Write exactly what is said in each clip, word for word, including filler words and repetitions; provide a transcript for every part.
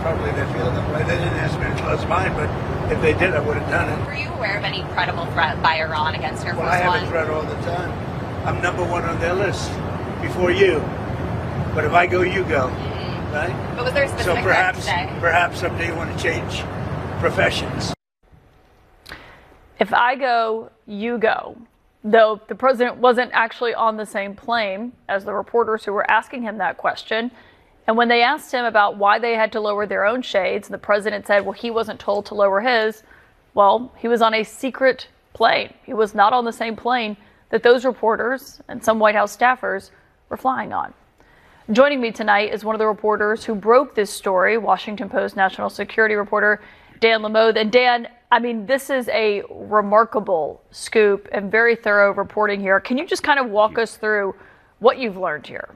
probably they feel that way. They didn't ask me to close mine, but if they did, I would have done it. Were you aware of any credible threat by Iran against Air Force Well, I have One? a threat all the time. I'm number one on their list before you. But if I go, you go, mm-hmm. right? But was there a specific so perhaps, threat today? perhaps someday you want to change professions. If I go, you go. Though the president wasn't actually on the same plane as the reporters who were asking him that question. And when they asked him about why they had to lower their own shades, the president said, well, he wasn't told to lower his. Well, he was on a secret plane. He was not on the same plane that those reporters and some White House staffers were flying on. Joining me tonight is one of the reporters who broke this story, Washington Post national security reporter Dan Lamothe. And Dan, I mean, this is a remarkable scoop and very thorough reporting here. Can you just kind of walk us through what you've learned here?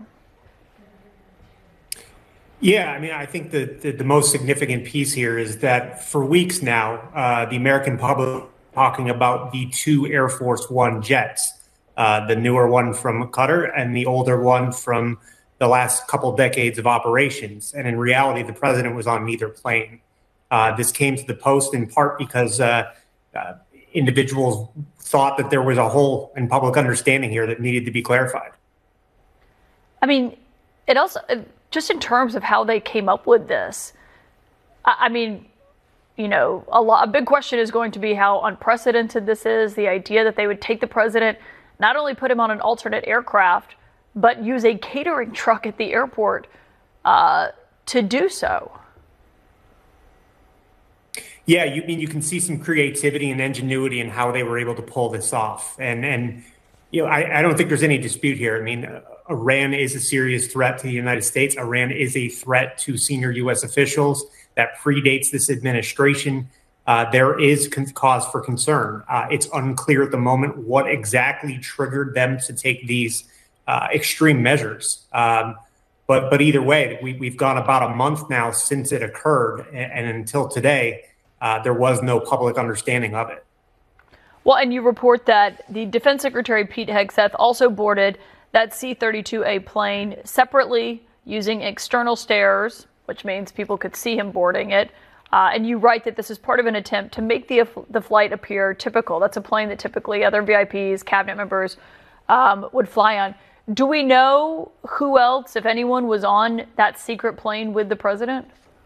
Yeah, I mean, I think the, the, the most significant piece here is that for weeks now, uh, the American public talking about the two Air Force One jets, uh, the newer one from Qatar and the older one from the last couple decades of operations. And in reality, the president was on neither plane. Uh, this came to the Post in part because uh, uh, individuals thought that there was a hole in public understanding here that needed to be clarified. I mean, it also, just in terms of how they came up with this, I, I mean, you know, a, lot, a big question is going to be how unprecedented this is. The idea that they would take the president, not only put him on an alternate aircraft, but use a catering truck at the airport uh, to do so. Yeah, you mean you can see some creativity and ingenuity in how they were able to pull this off. And, and you know, I, I don't think there's any dispute here. I mean, uh, Iran is a serious threat to the United States. Iran is a threat to senior U S officials that predates this administration. Uh, there is con- cause for concern. Uh, it's unclear at the moment what exactly triggered them to take these uh, extreme measures. Um, but, but either way, we, we've gone about a month now since it occurred. And, and until today, Uh, there was no public understanding of it. Well, and you report that the Defense Secretary Pete Hegseth also boarded that C thirty-two A plane separately using external stairs, which means people could see him boarding it. Uh, and you write that this is part of an attempt to make the the flight appear typical. That's a plane that typically other V I Ps, cabinet members um, would fly on. Do we know who else, if anyone, was on that secret plane with the president?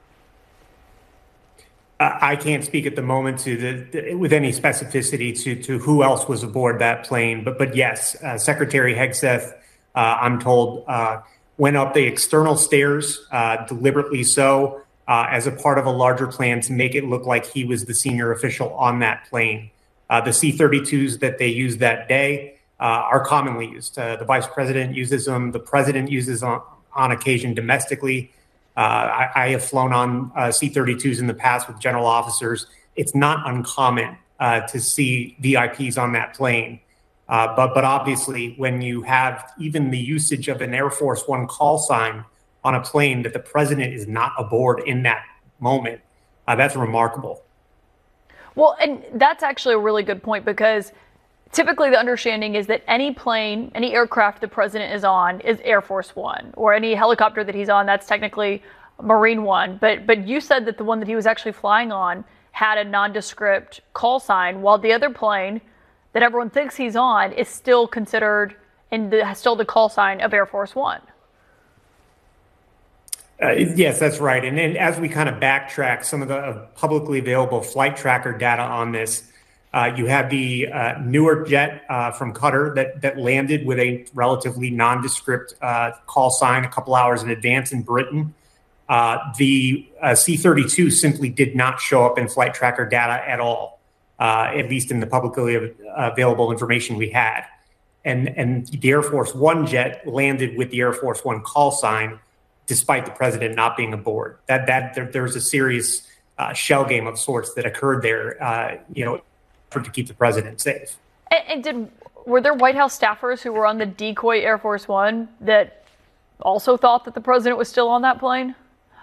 I can't speak at the moment to the, the with any specificity to to who else was aboard that plane, but but yes, uh, Secretary Hegseth, uh, I'm told, uh, went up the external stairs uh, deliberately so uh, as a part of a larger plan to make it look like he was the senior official on that plane. Uh, the C thirty-twos that they used that day uh, are commonly used. Uh, the vice president uses them. The president uses on on occasion domestically. Uh, I, I have flown on uh, C thirty-twos in the past with general officers. It's not uncommon uh, to see V I Ps on that plane. Uh, but, but obviously, when you have even the usage of an Air Force One call sign on a plane that the president is not aboard in that moment, uh, that's remarkable. Well, and that's actually a really good point, because typically the understanding is that any plane, any aircraft the president is on is Air Force One, or any helicopter that he's on, that's technically Marine One. But but you said that the one that he was actually flying on had a nondescript call sign, while the other plane that everyone thinks he's on is still considered and the, still the call sign of Air Force One. Uh, yes, that's right. And then as we kind of backtrack some of the uh, publicly available flight tracker data on this, Uh, you have the uh, Newark jet uh, from Qatar that that landed with a relatively nondescript uh, call sign a couple hours in advance in Britain. Uh, the uh, C thirty-two simply did not show up in flight tracker data at all, uh, at least in the publicly available information we had. And, and the Air Force One jet landed with the Air Force One call sign, despite the president not being aboard. That that there, there was a serious uh, shell game of sorts that occurred there. Uh, you know. To keep the president safe. And, and did were there White House staffers who were on the decoy Air Force One that also thought that the president was still on that plane?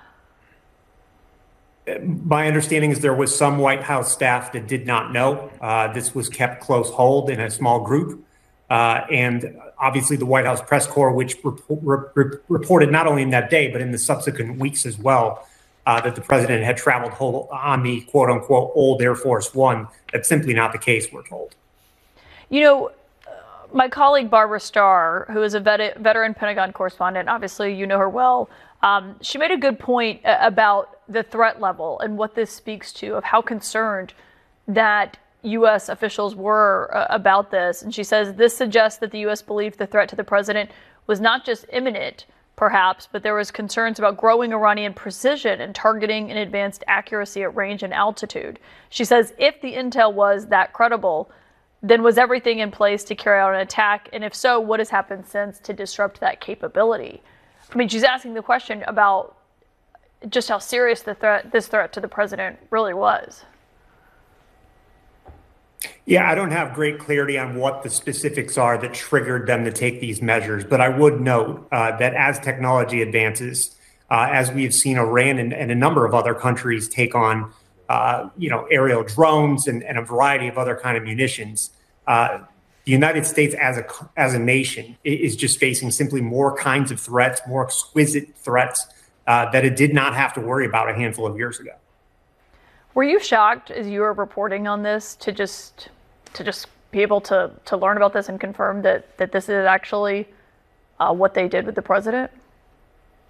My understanding is there was some White House staff that did not know. Uh, this was kept close hold in a small group. Uh, and obviously the White House press corps, which rep- rep- reported not only in that day, but in the subsequent weeks as well, uh, that the president had traveled whole, on the quote unquote old Air Force One. That's simply not the case, we're told. You know, my colleague Barbara Starr, who is a vet- veteran Pentagon correspondent, obviously you know her well, um, she made a good point about the threat level and what this speaks to, of how concerned that U S officials were uh, about this. And she says this suggests that the U S believed the threat to the president was not just imminent, perhaps, but there was concerns about growing Iranian precision and targeting and advanced accuracy at range and altitude. She says if the intel was that credible, then was everything in place to carry out an attack? And if so, what has happened since to disrupt that capability? I mean, she's asking the question about just how serious the threat, this threat to the president really was. Yeah, I don't have great clarity on what the specifics are that triggered them to take these measures, but I would note uh, that as technology advances, uh, as we've seen Iran and, and a number of other countries take on, uh, you know, aerial drones and, and a variety of other kind of munitions, uh, the United States as a as a nation is just facing simply more kinds of threats, more exquisite threats uh, that it did not have to worry about a handful of years ago. Were you shocked as you were reporting on this to just to just be able to to learn about this and confirm that that this is actually uh, what they did with the president?